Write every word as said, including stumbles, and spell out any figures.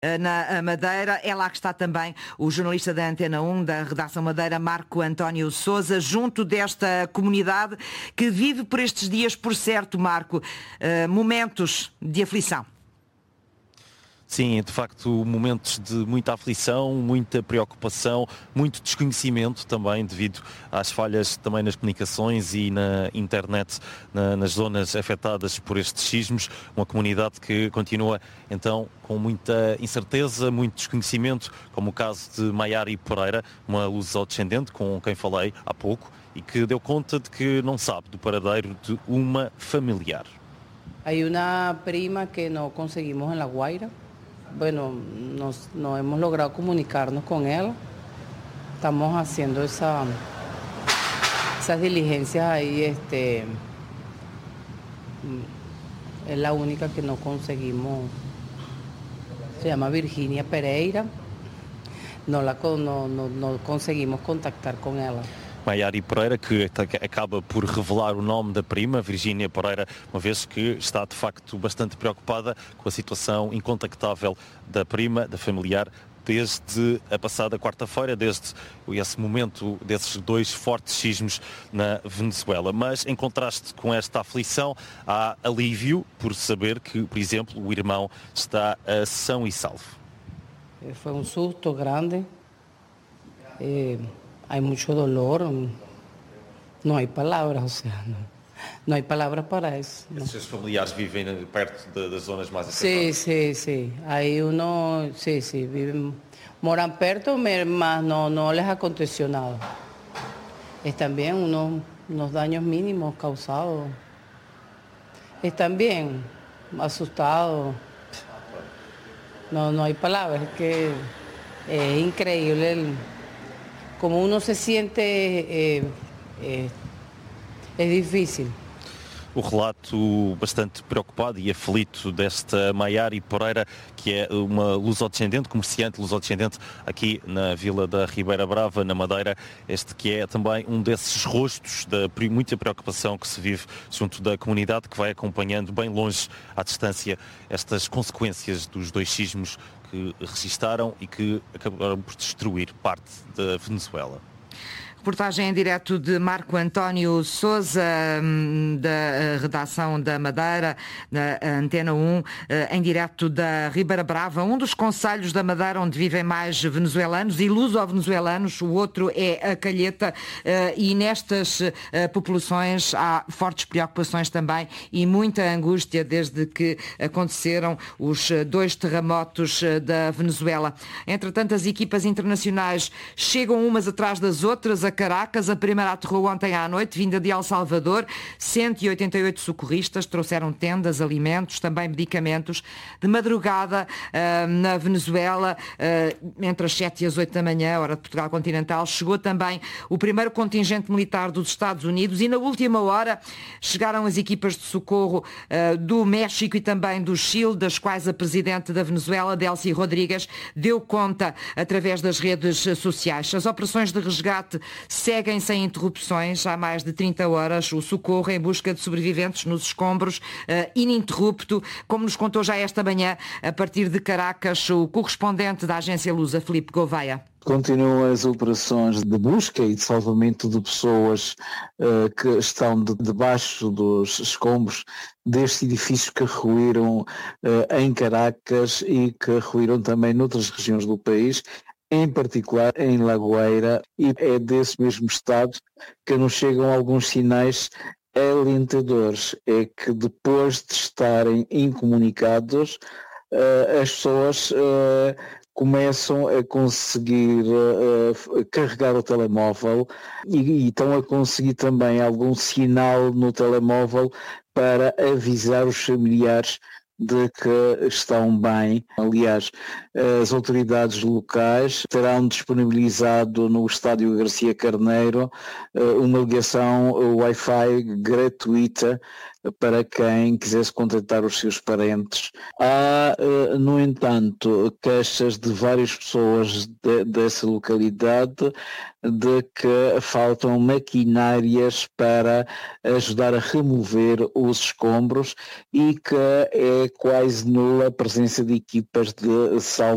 na Madeira. É lá que está também o jornalista da Antena um, da Redação Madeira, Marco António Sousa, junto desta comunidade que vive por estes dias, por certo, Marco, momentos de aflição. Sim, de facto, momentos de muita aflição, muita preocupação, muito desconhecimento também devido às falhas também nas comunicações e na internet, na, nas zonas afetadas por estes sismos. Uma comunidade que continua então com muita incerteza, muito desconhecimento, como o caso de Maiari Pereira, uma luso-descendente com quem falei há pouco e que deu conta de que não sabe do paradeiro de uma familiar. Há uma prima que não conseguimos em La Guaira. Bueno, nos, no hemos logrado comunicarnos con él. Estamos haciendo esa, esas diligencias ahí. Este, es la única que no conseguimos. Se llama Virginia Pereira. No, la, no, no, no conseguimos contactar con ella. Maiari Pereira, que acaba por revelar o nome da prima, Virginia Pereira, uma vez que está de facto bastante preocupada com a situação incontactável da prima, da familiar, desde a passada quarta-feira, desde esse momento desses dois fortes sismos na Venezuela. Mas, em contraste com esta aflição, há alívio por saber que, por exemplo, o irmão está a são e salvo. Foi um susto grande. Eh... Hay mucho dolor, no hay palabras, o sea, no, no hay palabras para eso. No. Esses familiares vivem perto de, das zonas mais afetadas? Sí, sí, sí. Hay uno, sí, sí, viven, moran perto, mas no, no les aconteció nada. Están bien, unos, unos daños mínimos causados. Están bien, asustados. No, no hay palabras, es que es increíble el... Como uno se siente, é, é, é difícil. O relato bastante preocupado e aflito desta Maiari Pereira, que é uma luso-descendente, comerciante luso-descendente aqui na Vila da Ribeira Brava, na Madeira. Este que é também um desses rostos da muita preocupação que se vive junto da comunidade, que vai acompanhando bem longe, à distância, estas consequências dos dois sismos que registaram e que acabaram por destruir parte da Venezuela. Reportagem em direto de Marco António Sousa, da Redação da Madeira, da Antena um, em direto da Ribeira Brava, um dos concelhos da Madeira onde vivem mais venezuelanos e luso-venezuelanos, o outro é a Calheta, e nestas populações há fortes preocupações também e muita angústia desde que aconteceram os dois terremotos da Venezuela. Entretanto, as equipas internacionais chegam umas atrás das outras a Caracas. A primeira aterrou ontem à noite, vinda de El Salvador. cento e oitenta e oito socorristas trouxeram tendas, alimentos, também medicamentos. De madrugada, uh, na Venezuela, uh, entre as sete e as oito da manhã, hora de Portugal continental, chegou também o primeiro contingente militar dos Estados Unidos e na última hora chegaram as equipas de socorro uh, do México e também do Chile, das quais a presidente da Venezuela, Delcy Rodrigues, deu conta através das redes sociais. As operações de resgate seguem sem interrupções há mais de trinta horas. O socorro em busca de sobreviventes nos escombros, uh, ininterrupto, como nos contou já esta manhã, a partir de Caracas, o correspondente da agência Lusa, Filipe Gouveia. Continuam as operações de busca e de salvamento de pessoas uh, que estão de, debaixo dos escombros destes edifícios que ruíram uh, em Caracas e que ruíram também noutras regiões do país, em particular em La Guaira, e é desse mesmo estado que nos chegam alguns sinais alentadores. É que depois de estarem incomunicados, uh, as pessoas uh, começam a conseguir uh, carregar o telemóvel e, e estão a conseguir também algum sinal no telemóvel para avisar os familiares de que estão bem. Aliás, as autoridades locais terão disponibilizado no estádio Garcia Carneiro uma ligação Wi-Fi gratuita para quem quisesse contactar os seus parentes. Há, no entanto, queixas de várias pessoas de, dessa localidade de que faltam maquinárias para ajudar a remover os escombros e que é quase nula a presença de equipas de salvamento